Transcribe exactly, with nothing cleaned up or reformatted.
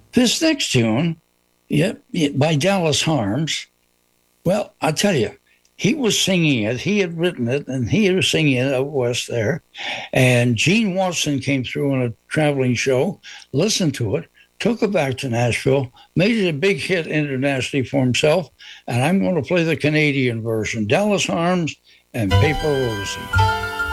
This next tune, yep, yeah, by Dallas Harms. Well, I tell you, he was singing it. He had written it, and he was singing it out west there. And Gene Watson came through on a traveling show, listened to it, took it back to Nashville, made it a big hit internationally for himself. And I'm going to play the Canadian version, Dallas Harms and Paper Rosie.